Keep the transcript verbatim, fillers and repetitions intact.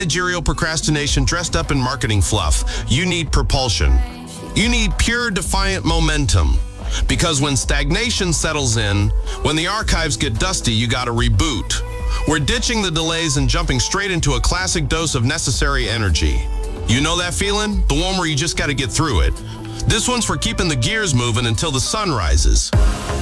managerial procrastination dressed up in marketing fluff. You need propulsion. You need pure, defiant momentum. Because when stagnation settles in, when the archives get dusty, you gotta reboot. We're ditching the delays and jumping straight into a classic dose of necessary energy. You know that feeling? The one where you just gotta get through it. This one's for keeping the gears moving until the sun rises.